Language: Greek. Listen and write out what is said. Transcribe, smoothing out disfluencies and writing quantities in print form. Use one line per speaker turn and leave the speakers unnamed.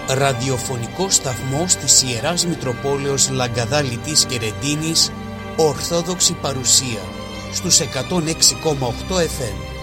ραδιοφωνικό σταθμός της Ιεράς Μητροπόλεως Λαγκαδά-Λιτής και Ρεντίνης, Ορθόδοξη παρουσία στους 106,8 FM.